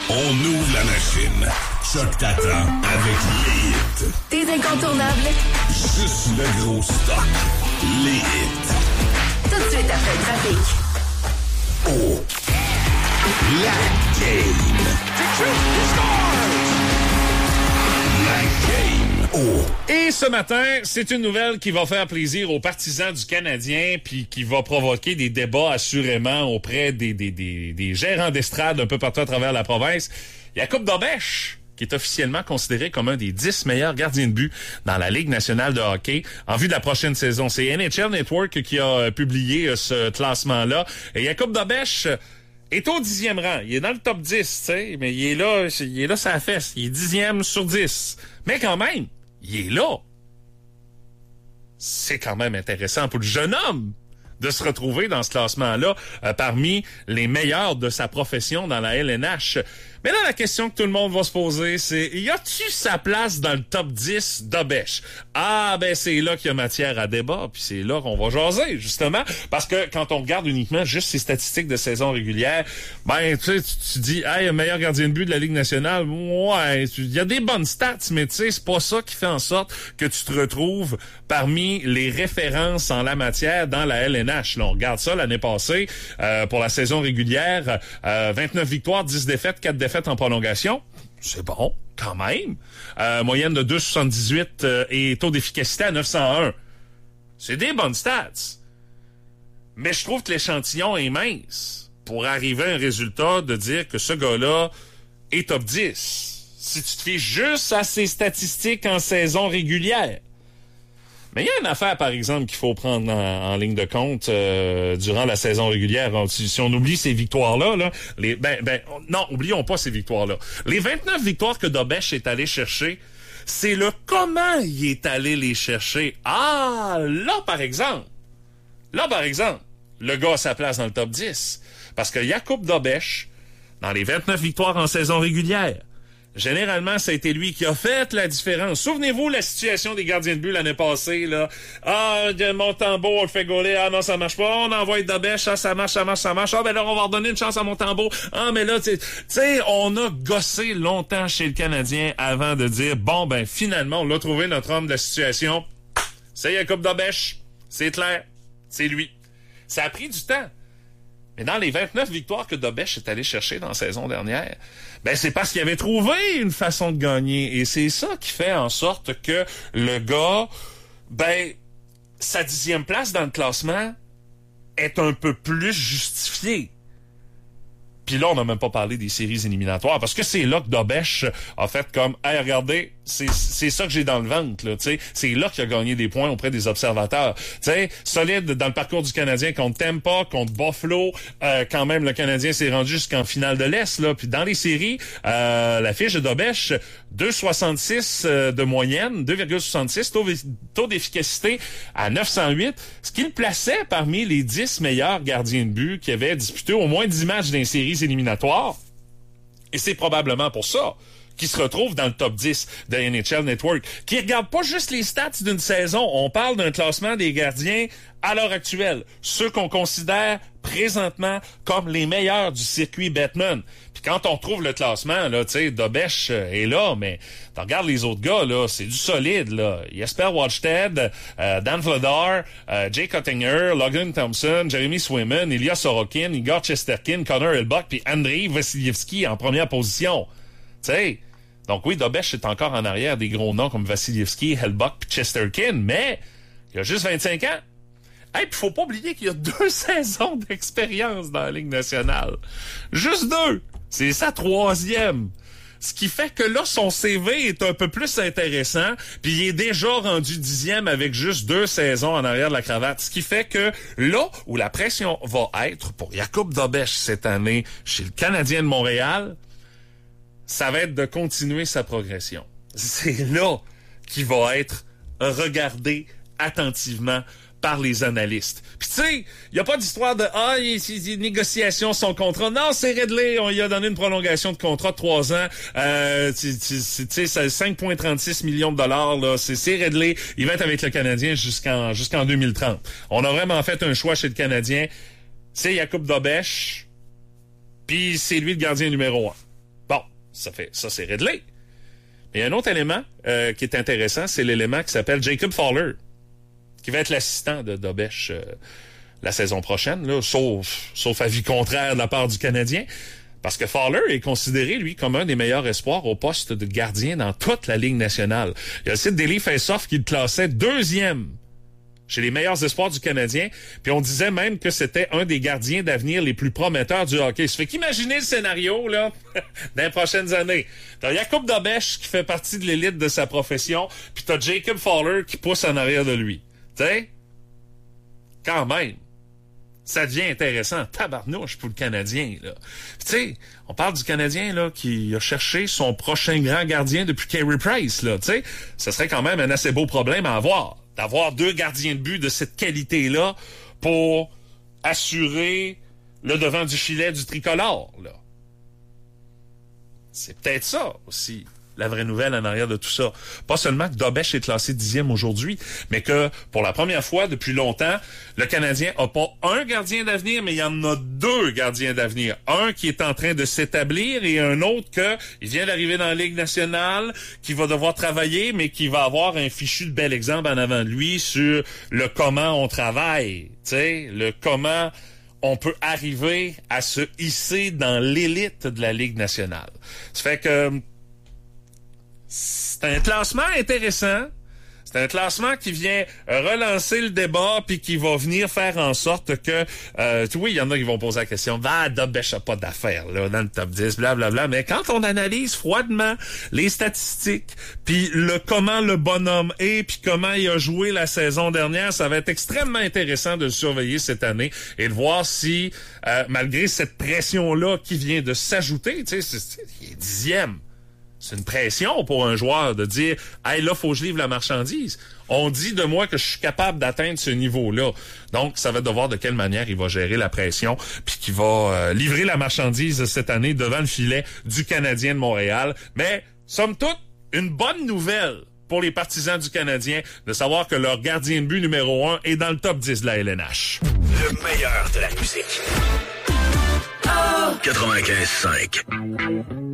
On ouvre la machine. Choc t'attend avec les hits. Tes incontournables. Juste le gros stock. Les hits. Tout de suite après le trafic. Oh. La game. La game. Oh. Et ce matin, c'est une nouvelle qui va faire plaisir aux partisans du Canadien puis qui va provoquer des débats assurément auprès des gérants d'estrade un peu partout à travers la province. Jakub Dobeš, qui est officiellement considéré comme un des 10 meilleurs gardiens de but dans la Ligue nationale de hockey en vue de la prochaine saison. C'est NHL Network qui a publié ce classement-là. Et Jakub Dobeš est au 10e rang. Il est dans le top 10, tu sais, mais il est là sa fesse. Il est 10e sur 10. Mais quand même, il est là. C'est quand même intéressant pour le jeune homme de se retrouver dans ce classement-là parmi les meilleurs de sa profession dans la LNH. Mais là, la question que tout le monde va se poser, c'est y a-tu sa place dans le top 10 Dobeš? Ah, ben c'est là qu'il y a matière à débat, puis c'est là qu'on va jaser, justement, parce que quand on regarde uniquement juste ses statistiques de saison régulière, ben tu sais, tu dis, hey, meilleur gardien de but de la Ligue nationale, ouais, il y a des bonnes stats, mais tu sais, c'est pas ça qui fait en sorte que tu te retrouves parmi les références en la matière dans la LNH. Là, on regarde ça l'année passée, pour la saison régulière, 29 victoires, 10 défaites, 4 défaites en prolongation. C'est bon, quand même. Moyenne de 2,78 et taux d'efficacité à 901. C'est des bonnes stats. Mais je trouve que l'échantillon est mince pour arriver à un résultat de dire que ce gars-là est top 10. Si tu te fies juste à ses statistiques en saison régulière. Mais il y a une affaire, par exemple, qu'il faut prendre en ligne de compte durant la saison régulière. Si on oublie ces victoires-là, non, oublions pas ces victoires-là. Les 29 victoires que Dobeš est allé chercher, c'est le comment il est allé les chercher. Ah, là, par exemple, le gars a sa place dans le top 10. Parce que Jakub Dobeš, dans les 29 victoires en saison régulière, généralement, ça a été lui qui a fait la différence. Souvenez-vous la situation des gardiens de but l'année passée, là. Ah, Montembeault, on le fait gauler. Ah non, ça marche pas. On envoie Dobeš. Ah, ça marche. Ah, ben là, on va redonner une chance à Montembeault. Ah, mais là, tu sais, on a gossé longtemps chez le Canadien avant de dire, bon, ben, finalement, on l'a trouvé, notre homme de la situation. C'est Jakub Dobeš. C'est clair. C'est lui. Ça a pris du temps. Mais dans les 29 victoires que Dobeš est allé chercher dans la saison dernière, ben c'est parce qu'il avait trouvé une façon de gagner. Et c'est ça qui fait en sorte que le gars, ben, sa 10e place dans le classement est un peu plus justifiée. Puis là, on n'a même pas parlé des séries éliminatoires, parce que c'est là que Dobeš a fait comme, hey, regardez, c'est ça que j'ai dans le ventre, là, tu sais. C'est là qu'il a gagné des points auprès des observateurs. Tu sais, solide dans le parcours du Canadien contre Tampa, contre Buffalo. Quand même, le Canadien s'est rendu jusqu'en finale de l'Est, là. Puis dans les séries, la fiche de Dobeš, 2,66 de moyenne, 2,66, taux d'efficacité à 908, ce qui le plaçait parmi les 10 meilleurs gardiens de but qui avaient disputé au moins 10 matchs dans les séries éliminatoires. Et c'est probablement pour ça qui se retrouve dans le top 10 de NHL Network, qui regarde pas juste les stats d'une saison. On parle d'un classement des gardiens à l'heure actuelle, ceux qu'on considère présentement comme les meilleurs du circuit Bettman. Puis quand on retrouve le classement, là, tu sais, Dobeš est là, mais tu regardes les autres gars, là, c'est du solide, là. Jesper Wallstedt, Dan Vladar, Jay Cottinger, Logan Thompson, Jeremy Swayman, Ilya Sorokin, Igor Shesterkin, Connor Hellebuyck, puis Andrei Vasilevskiy en première position. Tu sais, donc oui, Dobeš est encore en arrière des gros noms comme Vasilevskiy, Hellebuyck puis Shesterkin, mais il a juste 25 ans. Hey, puis faut pas oublier qu'il y a 2 saisons d'expérience dans la Ligue nationale. Juste 2. C'est sa 3e. Ce qui fait que là, son CV est un peu plus intéressant, puis il est déjà rendu 10e avec juste 2 saisons en arrière de la cravate. Ce qui fait que là où la pression va être pour Jakub Dobeš cette année chez le Canadien de Montréal, ça va être de continuer sa progression. C'est là qu'il va être regardé attentivement par les analystes. Puis tu sais, il y a pas d'histoire de les négociations son contrat. Non, c'est réglé, on lui a donné une prolongation de contrat de 3 ans. Tu sais, c'est 5,36 millions de dollars là, c'est réglé. Il va être avec le Canadien jusqu'en 2030. On a vraiment fait un choix chez le Canadien. C'est Jakub Dobeš, puis c'est lui le gardien numéro 1. Bon, Ça, c'est Ridley. Mais il y a un autre élément qui est intéressant, c'est l'élément qui s'appelle Jacob Fowler, qui va être l'assistant de Dobeš la saison prochaine, là, sauf avis contraire de la part du Canadien. Parce que Fowler est considéré, lui, comme un des meilleurs espoirs au poste de gardien dans toute la Ligue nationale. Il y a le site Daily Face-Off qui le classait 2e chez les meilleurs espoirs du Canadien. Puis on disait même que c'était un des gardiens d'avenir les plus prometteurs du hockey. Ça fait qu'imaginer le scénario, là, dans les prochaines années. T'as Jakub Dobeš qui fait partie de l'élite de sa profession, puis t'as Jacob Fowler qui pousse en arrière de lui. Tu sais? Quand même. Ça devient intéressant. Tabarnouche pour le Canadien, là. Tu sais, on parle du Canadien, là, qui a cherché son prochain grand gardien depuis Carey Price, là. Tu sais, ça serait quand même un assez beau problème à avoir. D'avoir 2 gardiens de but de cette qualité-là pour assurer le devant du filet du tricolore, là. C'est peut-être ça aussi, la vraie nouvelle en arrière de tout ça. Pas seulement que Dobeš est classé 10e aujourd'hui, mais que pour la première fois depuis longtemps, le Canadien a pas un gardien d'avenir, mais il y en a 2 gardiens d'avenir. Un qui est en train de s'établir et un autre il vient d'arriver dans la Ligue nationale, qui va devoir travailler, mais qui va avoir un fichu de bel exemple en avant de lui sur le comment on travaille, tu sais, le comment on peut arriver à se hisser dans l'élite de la Ligue nationale. Ça fait que c'est un classement intéressant. C'est un classement qui vient relancer le débat puis qui va venir faire en sorte que oui, il y en a qui vont poser la question, Dobeš a pas d'affaires là dans le top 10, blablabla, mais quand on analyse froidement les statistiques puis comment le bonhomme est puis comment il a joué la saison dernière, ça va être extrêmement intéressant de le surveiller cette année et de voir si malgré cette pression-là qui vient de s'ajouter, tu sais, il est 10e. C'est une pression pour un joueur de dire « Hey, là, faut que je livre la marchandise. » On dit de moi que je suis capable d'atteindre ce niveau-là. Donc, ça va être de voir de quelle manière il va gérer la pression puis qu'il va livrer la marchandise cette année devant le filet du Canadien de Montréal. Mais, somme toute, une bonne nouvelle pour les partisans du Canadien de savoir que leur gardien de but numéro 1 est dans le top 10 de la LNH. Le meilleur de la musique. 95.5.